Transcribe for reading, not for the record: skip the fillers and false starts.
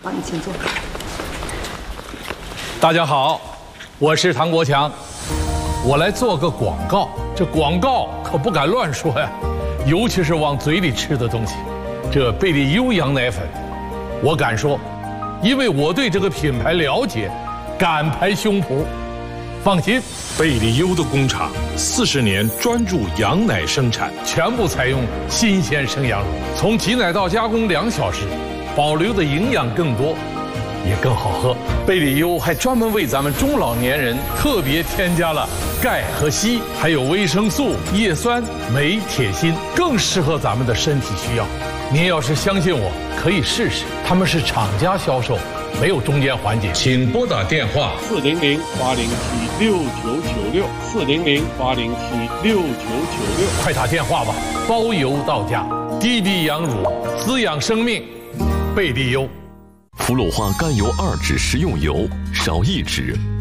好，你请坐。 大家好，我是唐国强，我来做个广告。这广告可不敢乱说呀，尤其是往嘴里吃的东西。这贝利优羊奶粉，我敢说，因为我对这个品牌了解，敢拍胸脯。放心， 贝利优的工厂40年专注羊奶生产， 全部采用新鲜生羊乳，从挤奶到加工2小时，保留的营养更多，也更好喝。贝利优还专门为咱们中老年人特别添加了钙和硒，还有维生素、叶酸、镁、铁、锌，更适合咱们的身体需要。您要是相信我，可以试试。他们是厂家销售，没有中间环节。请拨打电话 400-807-6996，400-807-6996， 快打电话吧，包邮到家。滴滴羊乳，滋养生命，贝利优。 氟鲁化甘油2酯食用油，少1酯。